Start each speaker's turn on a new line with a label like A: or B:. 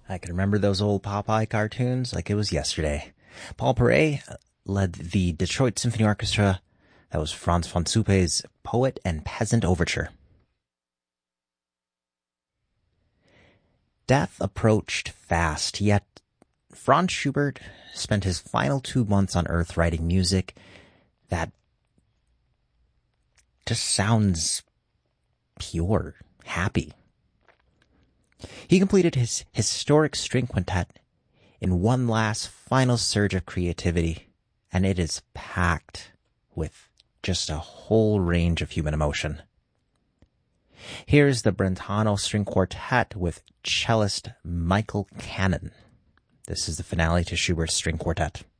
A: I can remember those old Popeye cartoons like it was yesterday. Paul Perret led the Detroit Symphony Orchestra. That was Franz von Suppe's Poet and Peasant Overture. Death approached fast, yet Franz Schubert spent his final 2 months on Earth writing music that just sounds pure, happy. He completed his historic string quintet in one last final surge of creativity, and it is packed with just a whole range of human emotion. Here's the Brentano String Quartet with cellist Michael Cannon. This is the finale to Schubert's String Quartet.